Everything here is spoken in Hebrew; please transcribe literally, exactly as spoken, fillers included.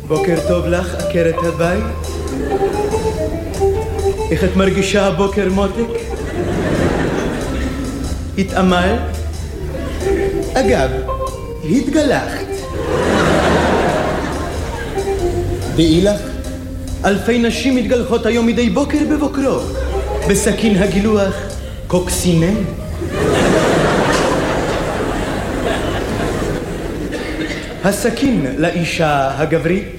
בוקר טוב לך, עקרת הבית. איך את מרגישה הבוקר, מותק? התאמלת? אגב, התגלחת. דעי לך, אלפי נשים מתגלחות היום מדי בוקר בבוקרו, בסכין הגילוח קוקסינל. הסכין לאישה הגברית